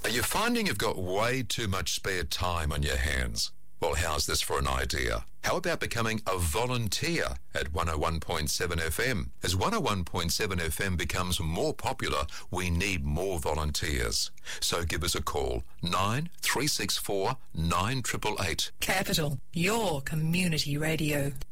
Are you finding you've got way too much spare time on your hands? Well, how's this for an idea? How about becoming a volunteer at 101.7 FM? As 101.7 FM becomes more popular, we need more volunteers. So give us a call, 9364 9888. Capital, your community radio.